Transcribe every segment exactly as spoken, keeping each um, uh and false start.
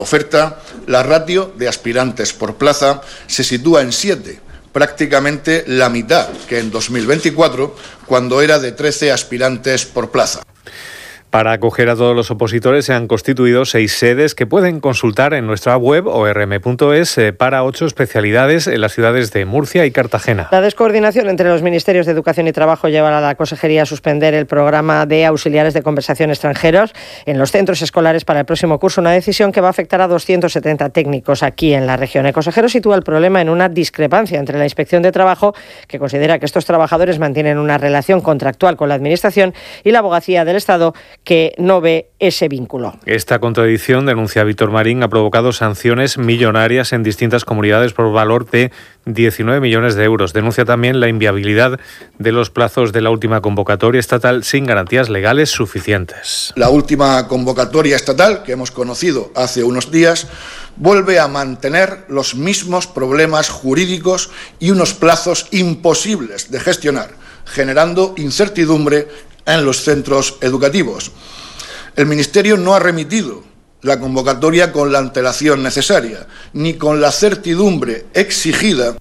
Oferta, la ratio de aspirantes por plaza se sitúa en siete, prácticamente la mitad que en dos mil veinticuatro, cuando era de trece aspirantes por plaza. Para acoger a todos los opositores se han constituido seis sedes que pueden consultar en nuestra web o r m punto es para ocho especialidades en las ciudades de Murcia y Cartagena. La descoordinación entre los ministerios de Educación y Trabajo lleva a la Consejería a suspender el programa de auxiliares de conversación extranjeros en los centros escolares para el próximo curso, una decisión que va a afectar a doscientos setenta técnicos aquí en la región. El consejero sitúa el problema en una discrepancia entre la Inspección de Trabajo, que considera que estos trabajadores mantienen una relación contractual con la Administración, y la Abogacía del Estado, que no ve ese vínculo. Esta contradicción, denuncia Víctor Marín, ha provocado sanciones millonarias en distintas comunidades por valor de diecinueve millones de euros. Denuncia también la inviabilidad de los plazos de la última convocatoria estatal sin garantías legales suficientes. La última convocatoria estatal, que hemos conocido hace unos días, vuelve a mantener los mismos problemas jurídicos y unos plazos imposibles de gestionar, generando incertidumbre en los centros educativos. El Ministerio no ha remitido la convocatoria con la antelación necesaria, ni con la certidumbre exigida.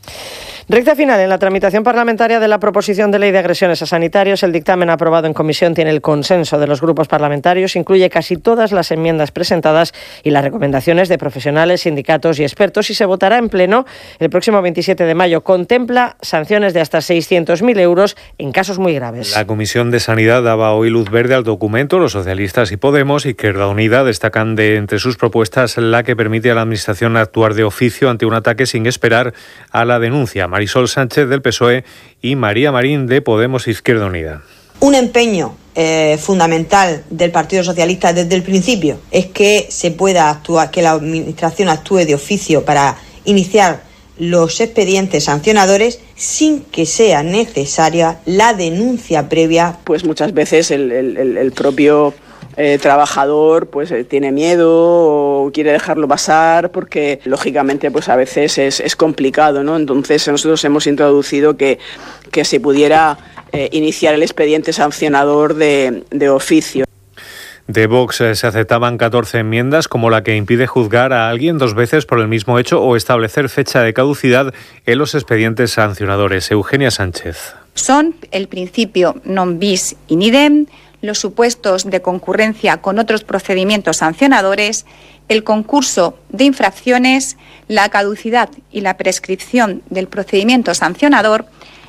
Recta final en la tramitación parlamentaria de la proposición de ley de agresiones a sanitarios. El dictamen aprobado en comisión tiene el consenso de los grupos parlamentarios, incluye casi todas las enmiendas presentadas y las recomendaciones de profesionales, sindicatos y expertos, y se votará en pleno el próximo veintisiete de mayo. Contempla sanciones de hasta seiscientos mil euros en casos muy graves. La Comisión de Sanidad daba hoy luz verde al documento. Los socialistas y Podemos, Izquierda Unida, destacan de entre sus propuestas la que permite a la Administración actuar de oficio ante un ataque sin esperar a la denuncia. Marisol Sánchez del P S O E y María Marín de Podemos Izquierda Unida. Un empeño eh, fundamental del Partido Socialista desde el principio es que se pueda actuar, que la Administración actúe de oficio para iniciar los expedientes sancionadores sin que sea necesaria la denuncia previa. Pues muchas veces el, el, el propio Eh, trabajador pues eh, tiene miedo o quiere dejarlo pasar porque lógicamente pues a veces es, es complicado, ¿no? Entonces nosotros hemos introducido que, que se pudiera eh, iniciar el expediente sancionador de, de oficio. De Vox eh, se aceptaban catorce enmiendas, como la que impide juzgar a alguien dos veces por el mismo hecho o establecer fecha de caducidad en los expedientes sancionadores. Eugenia Sánchez. Son el principio non bis in idem, los supuestos de concurrencia con otros procedimientos sancionadores, el concurso de infracciones, la caducidad y la prescripción del procedimiento sancionador.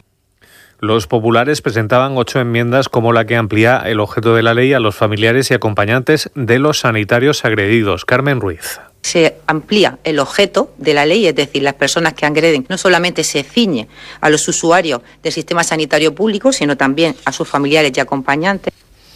Los populares presentaban ocho enmiendas, como la que amplía el objeto de la ley a los familiares y acompañantes de los sanitarios agredidos. Carmen Ruiz. Se amplía el objeto de la ley, es decir, las personas que agreden no solamente se ciñe a los usuarios del sistema sanitario público, sino también a sus familiares y acompañantes.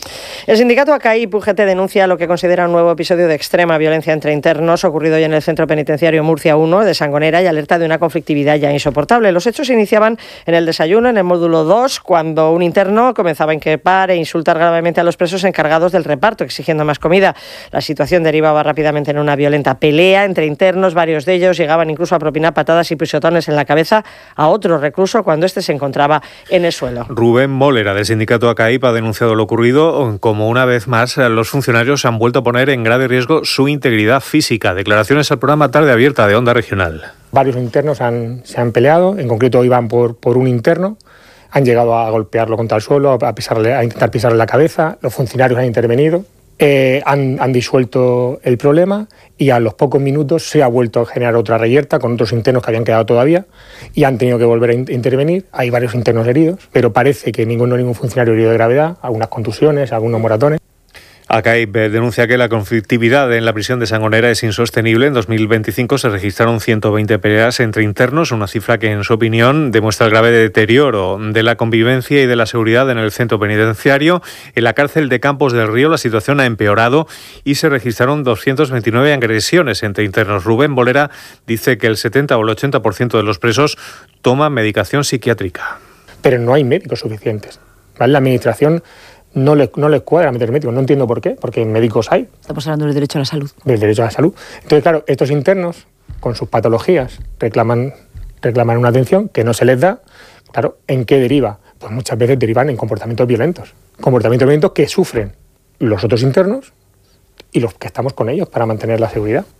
El sindicato A C A I y P U G T denuncia lo que considera un nuevo episodio de extrema violencia entre internos ocurrido hoy en el centro penitenciario Murcia uno de Sangonera y alerta de una conflictividad ya insoportable. Los hechos se iniciaban en el desayuno, en el módulo dos, cuando un interno comenzaba a increpar e insultar gravemente a los presos encargados del reparto, exigiendo más comida. La situación derivaba rápidamente en una violenta pelea entre internos. Varios de ellos llegaban incluso a propinar patadas y pisotones en la cabeza a otro recluso cuando éste se encontraba en el suelo. Rubén Mólera, del sindicato A C A I P, ha denunciado lo ocurrido, como una vez más los funcionarios han vuelto a poner en grave riesgo su integridad física. Declaraciones al programa Tarde Abierta de Onda Regional. Varios internos han, se han peleado, en concreto iban por, por un interno, han llegado a golpearlo contra el suelo, a, pisarle, a intentar pisarle la cabeza, los funcionarios han intervenido, eh, han, han disuelto el problema y a los pocos minutos se ha vuelto a generar otra reyerta con otros internos que habían quedado todavía y han tenido que volver a intervenir. Hay varios internos heridos, pero parece que ninguno ningún funcionario herido de gravedad, algunas contusiones, algunos moratones. A C A I P denuncia que la conflictividad en la prisión de Sangonera es insostenible. En dos mil veinticinco se registraron ciento veinte peleas entre internos, una cifra que, en su opinión, demuestra el grave deterioro de la convivencia y de la seguridad en el centro penitenciario. En la cárcel de Campos del Río la situación ha empeorado y se registraron doscientas veintinueve agresiones entre internos. Rubén Bolera dice que el setenta o el ochenta por ciento de los presos toman medicación psiquiátrica. Pero no hay médicos suficientes, ¿vale? La administración No les, no les cuadra meter médicos, no entiendo por qué, porque médicos hay. Estamos hablando del derecho a la salud. Del derecho a la salud. Entonces, claro, estos internos, con sus patologías, reclaman, reclaman una atención que no se les da. Claro, ¿en qué deriva? Pues muchas veces derivan en comportamientos violentos. Comportamientos violentos que sufren los otros internos y los que estamos con ellos para mantener la seguridad.